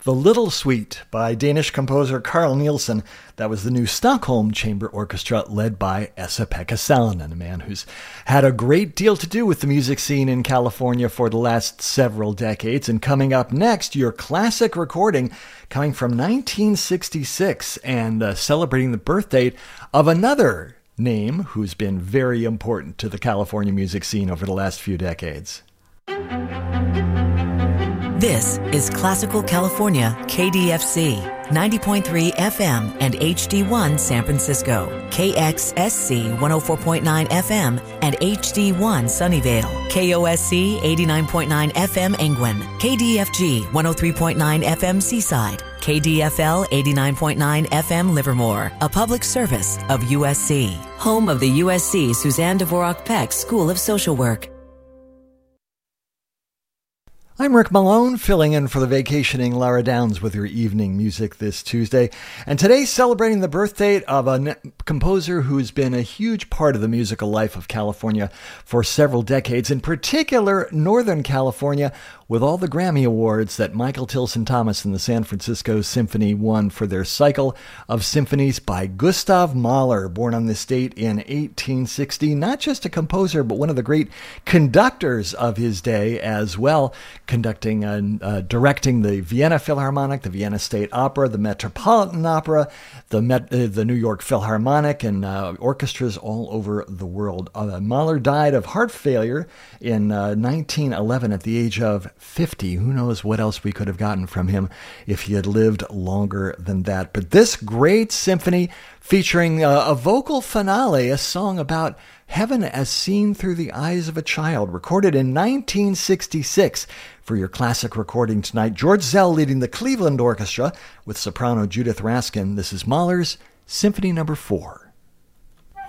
The Little Suite by Danish composer Carl Nielsen. That was the new Stockholm Chamber Orchestra led by Esa-Pekka Salonen, a man who's had a great deal to do with the music scene in California for the last several decades. And coming up next, your classic recording coming from 1966 and celebrating the birth date of another name who's been very important to the California music scene over the last few decades. This is Classical California, KDFC, 90.3 FM and HD1 San Francisco, KXSC 104.9 FM and HD1 Sunnyvale, KOSC 89.9 FM Angwin, KDFG 103.9 FM Seaside, KDFL 89.9 FM Livermore, a public service of USC, home of the USC Suzanne Dvorak Peck School of Social Work. I'm Rick Malone, filling in for the vacationing Lara Downs with your evening music this Tuesday. And today, celebrating the birth date of a composer who's been a huge part of the musical life of California for several decades, in particular Northern California, with all the Grammy Awards that Michael Tilson Thomas and the San Francisco Symphony won for their cycle of symphonies by Gustav Mahler, born on this date in 1860. Not just a composer, but one of the great conductors of his day as well, conducting and directing the Vienna Philharmonic, the Vienna State Opera, the Metropolitan Opera, the New York Philharmonic, and orchestras all over the world. Mahler died of heart failure in 1911 at the age of 50. Who knows what else we could have gotten from him if he had lived longer than that. But this great symphony featuring a vocal finale, a song about heaven as seen through the eyes of a child, recorded in 1966. For your classic recording tonight, George Zell leading the Cleveland Orchestra with soprano Judith Raskin. This is Mahler's Symphony No. 4.